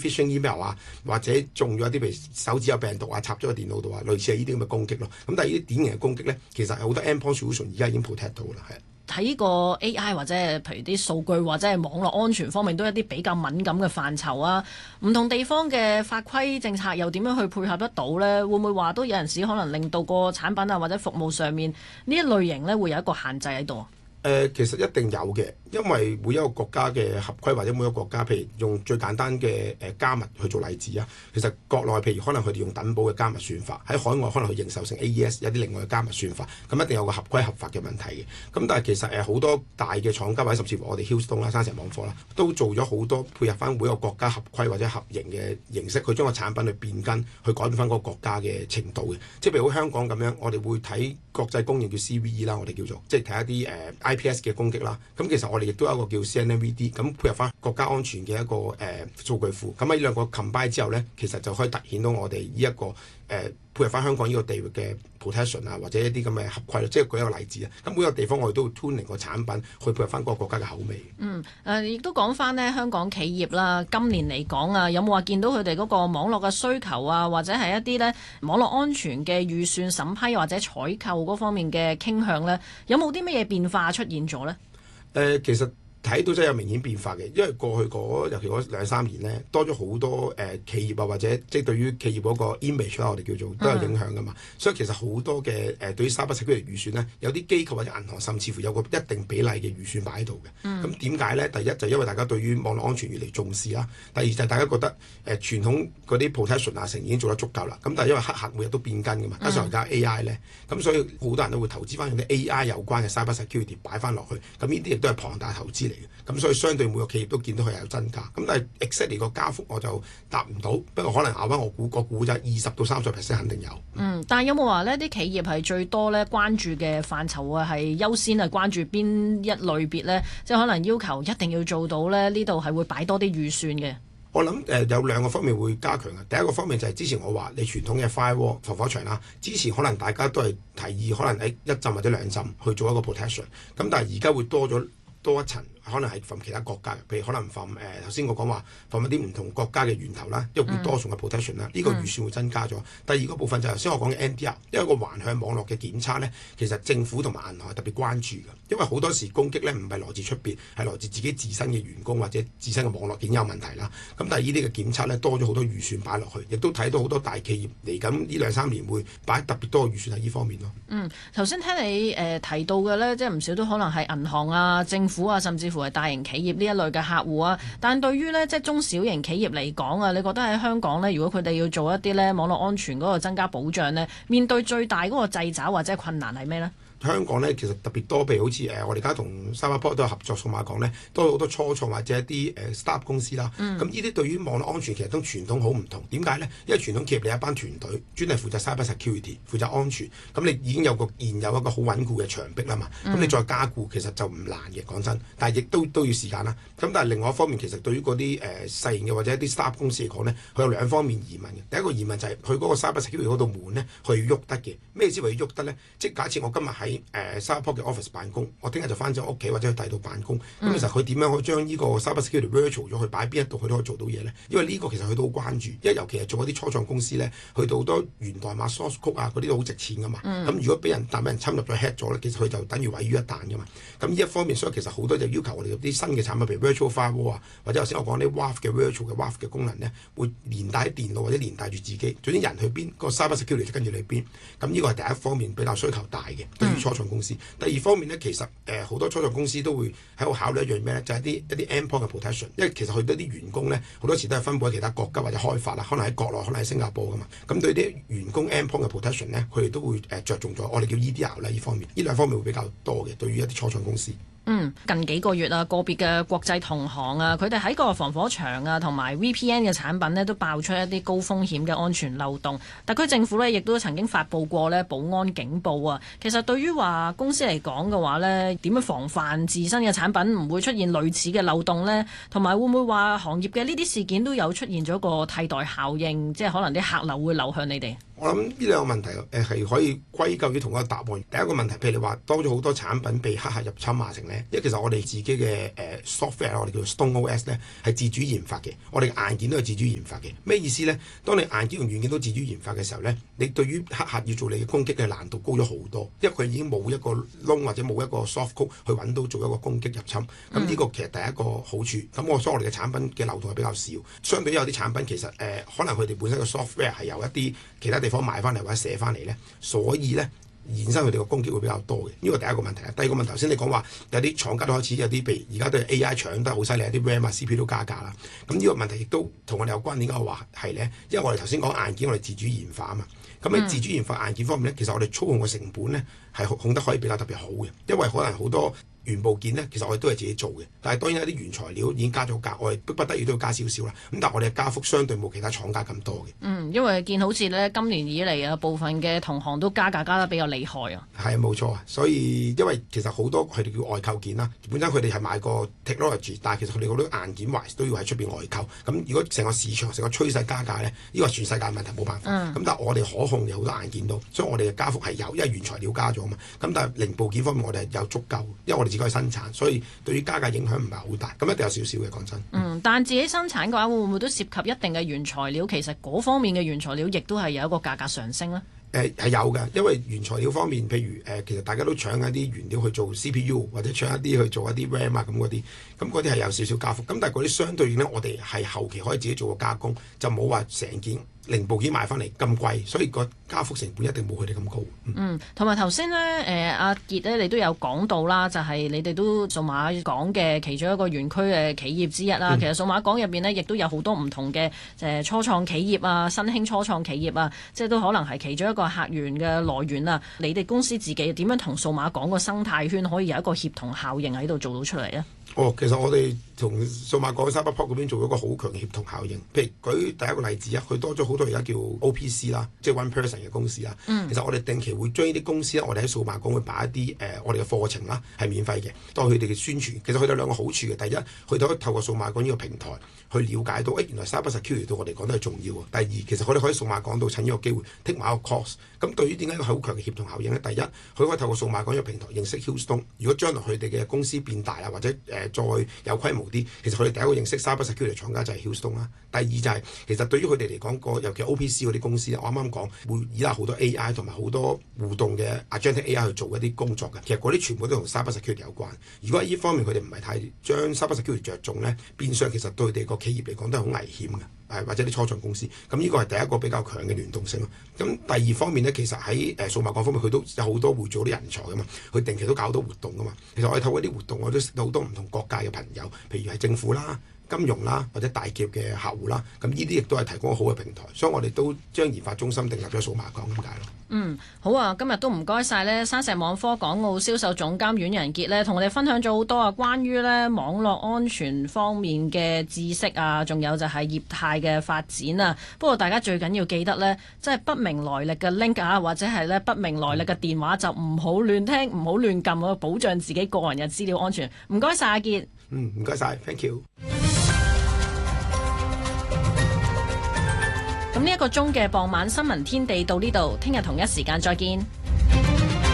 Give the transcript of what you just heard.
phishing email 啊，或者中咗一啲譬如手指有病毒啊，插咗個電腦度啊，類似係呢啲咁嘅攻擊咯。咁但係呢啲典型嘅攻擊咧，其實好多 endpoint solution 而家已經 protect 到啦，係。 喺呢個 AI 或者係譬如啲數據或者係網絡安全方面，都有一啲比較敏感嘅範疇啊。唔同地方嘅法規政策又點樣去配合得到呢？會唔會話都有陣時可能令到個產品啊或者服務上面呢一類型呢會有一個限制喺度？ 其實一定有嘅，因為每一個國家嘅合規或者每一個國家，譬如用最簡單嘅加密去做例子啊，其實國內譬如可能佢哋用等寶嘅加密算法，喺海外可能佢認受性 AES 有啲另外嘅加密算法，咁一定有個合規合法嘅問題嘅。咁但係其實好多大嘅廠家或者甚至乎我哋 Hillstone 啦、山城網貨啦，都做咗好多配合翻每一個國家合規或者合營嘅形式，去將個產品去變更，去改變翻嗰個國家嘅程度嘅。即係譬如好香港咁樣，我哋會睇國際公認叫 CVE 啦，我哋叫做即係睇一啲IPS 嘅攻擊啦。咁其實我哋亦都有一個叫 CNMVD， 咁配合翻國家安全嘅一個數據庫。咁喺呢兩個 combine 之後咧，其實就可以突顯到我哋呢一個配合翻香港呢個地域嘅 protection 啊，或者一啲咁嘅合規，即係舉一個例子啊。咁每個地方我哋都會 tuning 個產品去配合翻嗰個國家嘅口味。 亦都講翻呢香港企業啦，今年嚟講啊，有冇話見到佢哋嗰個網絡嘅需求啊，或者係一啲呢網絡安全嘅預算審批或者採購嗰方面嘅傾向呢？有冇啲乜嘢變化出現咗呢？ 其實睇到真係有明顯變化嘅，因為過去尤其嗰2-3年咧，多咗好多企業啊，或者即係對於企業嗰個 image 啦，我哋叫做都有影響噶嘛。所以其實好多嘅對於cyber security預算咧，有啲機構或者銀行甚至乎有個一定比例嘅預算擺喺度嘅。咁點解咧？第一就因為大家對於網絡安全越嚟重視啦，第二就係大家覺得傳統嗰啲 protection 啊成已經做得足夠啦。咁但係因為黑客每日都變更噶嘛，加上而家 AI 咧，咁所以好多人都會投資翻用啲 AI 有關嘅 cyber security 擺翻落去。咁呢啲亦都係龐大投資嚟嘅。咁所以相對每個企業都見到佢有增加，咁但係 exactly 個加幅我就答唔到，不過可能咬翻我估就20%到30%肯定有。 但係有冇話呢啲企業係最多咧關注嘅範疇啊，係優先係關注邊一類別呢？即係可能要求一定要做到咧，呢度係會擺多啲預算嘅。 我諗有兩個方面會加強嘅。第一個方面就係之前我話你傳統嘅 firewall 防火牆啦，之前可能大家都係提議可能喺1浸或者2浸去做一個 protection， 咁但係而家會多一層。可能係from其他國家嘅，譬如可能from頭先我講話from一啲唔同國家嘅源頭啦，因為會多重嘅 protection 啦，呢個預算會增加咗。第二個部分就係頭先我講嘅 NDR， 因為一個橫向網絡嘅檢測咧，其實政府同埋銀行係特別關注嘅，因為好多時攻擊咧唔係來自出邊，係來自自己自身嘅員工或者自身嘅網絡已經有問題啦。咁但係呢啲嘅檢測咧多咗好多預算擺落去，亦都睇到好多大企業嚟緊呢2-3年會擺特別多嘅預算喺呢方面咯。 頭先聽你提到嘅咧，即係唔少都可能係銀行啊、政府啊，甚至乎係大型企業呢一類嘅客戶啊。但對於呢，即係中小型企業嚟講啊，你覺得喺香港呢，如果佢哋要做一啲呢網絡安全嗰個增加保障呢，面對最大嗰個掣肘或者困難係咩呢？ 香港咧其實特別多，譬如好似我哋而家同 Cyberport 都有合作，數碼港咧都有好多初創或者一啲startup 公司啦。咁呢啲對於網絡安全其實都傳統好唔同。點解咧？因為傳統企業你有一班團隊專係負責 cyber security，負責安全。咁你已經有現有一個好穩固嘅牆壁啦嘛。咁你再加固其實就唔難嘅，講真。但係亦都要時間啦。咁但係另外一方面，其實對於嗰啲細型嘅或者一啲 startup 公司嚟講咧，佢有兩方面疑問嘅。第一個疑問就係佢嗰個 cyber security 嗰度門咧，佢要喐得嘅。咩先為要喐得咧？即係假設我今日喺Cyberport 嘅 office 辦公，我聽日就翻咗屋企或者去第二度辦公。咁其實佢點樣可以將呢個 cyber security virtual 咗去擺邊一度，佢都可以做到嘢咧？因為呢個其實佢都好關注，因為尤其係做一啲初創公司咧，去到好多源代碼 source code 啊嗰啲都好值錢噶嘛。咁如果俾人侵入咗 hack 咗咧，其實佢就等於毀於一旦噶嘛。咁呢一方面，所以其實好多就要求我哋有啲新嘅產品，譬如 virtual firewall 啊，或者頭先我講啲 WAF 嘅 virtual 嘅 WAF 嘅功能咧，會連帶喺電腦或者連帶住自己，總之人去邊，個 cyber security 就跟住你邊。咁呢個係第一方面比較需求大嘅，對於初創公司。第二方面咧，其實好多初創公司都會喺度考慮一樣咩咧，就係一啲 endpoint 嘅 protection， 因為其實佢多啲員工咧，好多時都係分佈喺其他國家或者開發啦，可能喺國內，可能喺新加坡噶嘛。咁對啲員工 endpoint 嘅 protection 咧，佢哋都會着重咗，我哋叫 EDR 啦，呢方面，呢兩方面會比較多嘅，對於一啲初創公司。 近幾個月啊，個別嘅國際同行啊，佢哋喺個防火牆啊同埋 VPN 嘅產品呢，都爆出一啲高風險嘅安全漏洞。特區政府呢，亦都曾經發布過呢保安警報啊。其實對於話公司嚟講嘅話呢，點樣防範自身嘅產品唔會出現類似嘅漏洞呢？同埋會唔會話行業嘅呢啲事件都有出現咗個替代效應，即係可能啲客流會流向你哋？ 我諗呢兩個問題係可以歸咎於同一個答案。第一個問題，譬如你話多咗好多產品被黑客入侵啊成咧，因為其實我哋自己嘅software，我哋叫做 Stone OS 咧係自主研發嘅，我哋嘅硬件都係自主研發嘅。咩意思咧？當你硬件同軟件都自主研發嘅時候咧，你對於黑客要做你嘅攻擊嘅難度高咗好多，因為佢已經冇一個窿或者冇一個 soft code 去揾到做一個攻擊入侵。咁呢個其實第一個好處。咁所以我哋嘅產品嘅漏洞係比較少，相對於有啲產品其實可能佢哋本身嘅 software 係由一啲其他地方買翻嚟或者寫翻嚟咧，所以咧延伸佢哋個攻擊會比較多嘅。呢個第一個問題啦。第二個問題，頭先你講話有啲廠家都開始有啲被而家對 AI 搶得好犀利，有啲 RAM 啊 CPU 都加價啦。咁呢個問題亦都同我哋有關。點解我話係咧？因為我哋頭先講硬件，我哋自主研發啊嘛。咁喺自主研發硬件方面咧，其實我哋操控嘅成本咧係控得可以比較特別好嘅，因為可能好多原部件咧，其實我哋都係自己做嘅，但係當然有啲原材料已經加咗價，我哋迫不得已都要加少少啦。咁但係我哋嘅加幅相對冇其他廠家咁多嘅。 因為見好似咧今年以嚟啊，部分嘅同行都加價加得比較厲害啊。 係冇錯啊，所以因為其實好多佢哋叫外購件啦，本身佢哋係買個 technology， 但係其實佢哋好多硬件 wise 都要喺出邊外購。咁如果成個市場成個趨勢加價咧，呢個係全世界問題，冇辦法。咁但係我哋可控有好多硬件都，所以我哋嘅加幅係有，因為原材料加咗嘛。咁但係零部件方面我哋係有足夠，因為我哋自己去生產，所以對於加價影響唔係好大。咁一定有少少嘅，講真。 但自己生產嘅話，會唔會都涉及一定嘅原材料？其實嗰方面嘅原材料亦都係有一個價格上升咧。 係有嘅，因為原材料方面，譬如其實大家都搶一啲原料去做 CPU，或者搶一啲去做一啲 RAM 啊咁嗰啲，咁嗰啲係有少少加幅。咁但係嗰啲相對應咧，我哋係後期可以自己做個加工，就冇話成件零部件買翻嚟咁貴，所以個加幅成本一定冇佢哋咁高。 同埋頭先咧，阿傑咧，你都有講到啦，就係你哋都數碼港嘅其中一個園區嘅企業之一啦。其實數碼港入邊呢，亦都有好多唔同嘅初創企業啊、新興初創企業啊，即係都可能係其中一個客源嘅來源啊。你哋公司自己點樣同數碼港個生態圈可以有一個協同效應喺度做到出嚟呢？ 其實我哋同數碼港 Cyberport 嗰邊做咗一個好強嘅協同效應。譬如舉第一個例子啊，佢多咗好多而家叫 OPC 啦，即係 One Person 嘅公司啦。其實我哋定期會將呢啲公司咧，我哋喺數碼港會擺一啲我哋嘅課程啦，係免費嘅，當佢哋嘅宣傳。其實佢有兩個好處嘅，第一，佢哋可以透過數碼港呢個平台去了解到，原來 Cybersecurity 對我哋講都係重要啊。第二，其實佢哋可以數碼港度趁呢個機會 take 埋一個 course。咁對於點解一個好強嘅協同效應咧？第一，佢可以透過數碼港呢個平台認識 Hillstone。如果將來佢哋嘅公司變大啊，或者再有規模啲，其實佢哋第一個認識 Cybersecurity 廠家就係 Hillstone 啦。第二就係其實對於佢哋嚟講，尤其 OPC 嗰啲公司，我啱啱講會依賴好多 AI 同埋好多互動嘅 Agentic AI 去做一啲工作嘅。其實嗰啲全部都同 Cybersecurity 有關。如果喺呢方面佢哋唔係太將 Cybersecurity 着重咧，變相其實對佢哋個企業嚟講都係好危險嘅，或者啲初創公司。咁呢個係第一個比較強嘅聯動性咯。咁第二方面咧，其實喺數碼港方面，佢都有好多會做啲人才噶嘛，佢定期都搞好多活動噶嘛。其實我哋透過啲活動，我都識到好多唔同各界嘅朋友，譬如係政府啦、金融啦或者大企業嘅客戶啦，咁呢啲亦都係提供好嘅平台，所以我哋都將研發中心訂立咗數碼港咁解咯。 好啊，今日都唔該晒呢山石網科港澳銷售總監阮仁傑呢，同我哋分享咗好多啊，關於呢網絡安全方面嘅知識啊，仲有就係業態嘅發展啊。不過大家最緊要記得呢，即係不明來歷嘅 link 啊，或者係呢不明來歷嘅電話就唔好亂聽，唔好亂撳，保障自己個人嘅資料安全。唔該晒阿傑。 唔該晒 ，thank you。 咁呢一個鐘嘅傍晚新聞天地到呢度，聽日同一時間再見。